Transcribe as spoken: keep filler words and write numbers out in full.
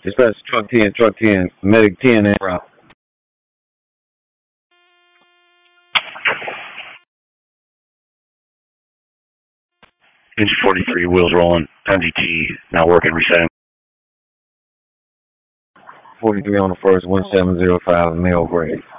Dispatch truck ten, truck ten, medic ten and route. Engine forty-three, wheels rolling, M D T, now working, resetting. forty-three on the first, one seven zero five, male grade.